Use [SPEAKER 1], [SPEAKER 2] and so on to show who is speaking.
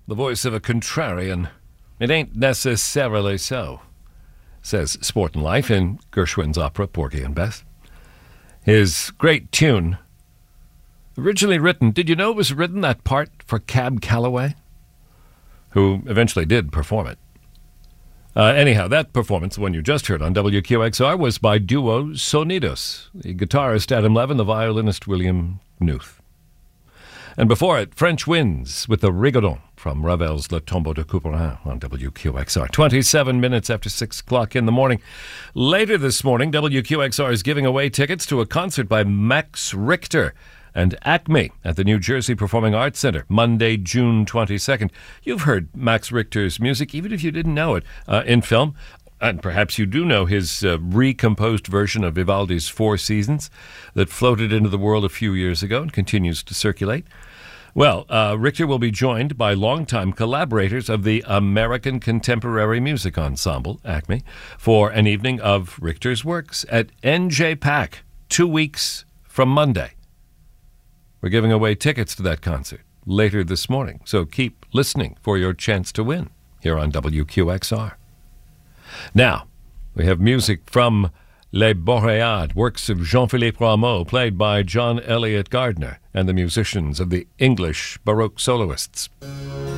[SPEAKER 1] the voice of a contrarian. It ain't necessarily so, says Sport and Life in Gershwin's opera Porgy and Bess. His great tune, originally written, did you know it was written, that part, for Cab Calloway, who eventually did perform it? Anyhow, that performance, the one you just heard on WQXR, was by duo Sonidos, the guitarist Adam Levin, the violinist William Knuth. And before it, French Winds with the Rigodon from Ravel's Le Tombeau de Couperin on WQXR. 27 minutes after 6 o'clock in the morning. Later this morning, WQXR is giving away tickets to a concert by Max Richter and Acme at the New Jersey Performing Arts Center, Monday, June 22nd. You've heard Max Richter's music, even if you didn't know it, in film. And perhaps you do know his recomposed version of Vivaldi's Four Seasons that floated into the world a few years ago and continues to circulate. Well, Richter will be joined by longtime collaborators of the American Contemporary Music Ensemble, ACME, for an evening of Richter's works at NJPAC, 2 weeks from Monday. We're giving away tickets to that concert later this morning, so keep listening for your chance to win here on WQXR. Now, we have music from Les Boréades, works of Jean-Philippe Rameau, played by John Elliott Gardner and the musicians of the English Baroque soloists.